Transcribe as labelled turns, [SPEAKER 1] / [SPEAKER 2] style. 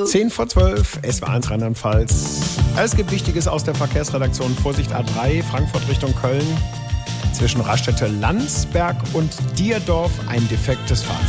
[SPEAKER 1] 10 vor 12, SW1 Rheinland-Pfalz. Es gibt Wichtiges aus der Verkehrsredaktion. Vorsicht A3, Frankfurt Richtung Köln. Zwischen Raststätte Landsberg und Dierdorf ein defektes Fahrzeug.